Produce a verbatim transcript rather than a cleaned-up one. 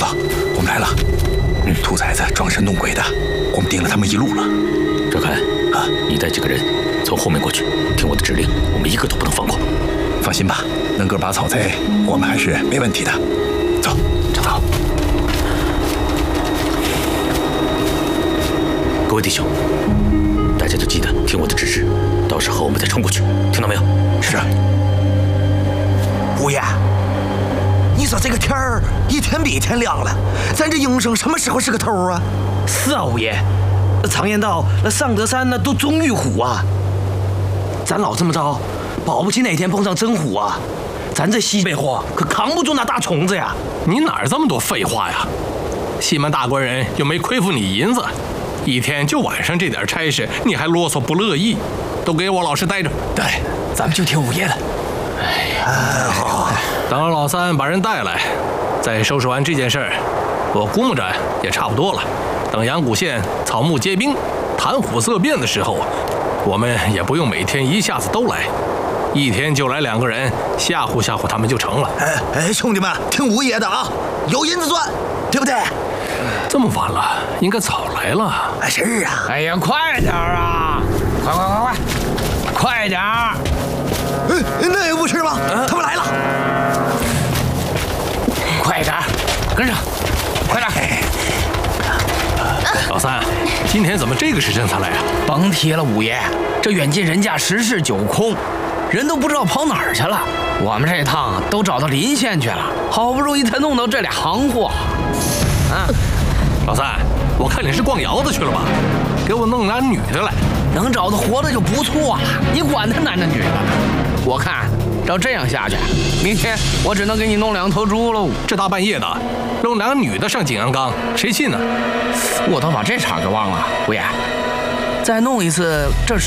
我们来了。嗯，兔崽子装神弄鬼的，我们盯了他们一路了。 赵凯啊， 你带几个人从后面过去，听我的指令，我们一个都不能放过。 放心吧，能个把草贼，我们还是没问题的。走，走。 各位弟兄，大家都记得听我的指示，到时候我们再冲过去，听到没有？ 是。 五爷，你说这个天儿一天比一天亮了，咱这营生什么时候是个头啊？ 是啊，五爷，常言道，那上得山那都终遇虎啊。咱老这么着，保不齐哪天碰上真虎啊，咱这西北货可扛不住那大虫子呀。 你哪儿这么多废话呀？西门大官人又没亏负你银子，一天就晚上这点差事，你还啰嗦不乐意？都给我老实待着。 对，咱们就听五爷的。 哎呀，好，等老三把人带来，再收拾完这件事儿，我估摸着也差不多了。等阳谷县草木皆兵、谈虎色变的时候，我们也不用每天一下子都来，一天就来两个人，吓唬吓唬他们就成了。 哎哎，兄弟们，听五爷的啊，有银子赚，对不对？ 这么晚了，应该早来了。 哎，是啊。 哎呀，快点啊！快快快快，快点儿！ 哎，那也不是吗？他们来了。 快点儿，跟上，快点！ 老三，今天怎么这个时辰才来啊？ 甭提了，五爷，这远近人家十室九空，人都不知道跑哪儿去了。我们这一趟都找到临县去了，好不容易才弄到这俩行货。啊， 老三，我看你是逛窑子去了吧？给我弄俩女的来， 能找到活的就不错了。你管他男的女的？我看照这样下去，明天我只能给你弄两头猪喽。 这大半夜的，弄两个女的上景阳冈，谁信呢？ 我倒把这茬给忘了，五爷，再弄一次，这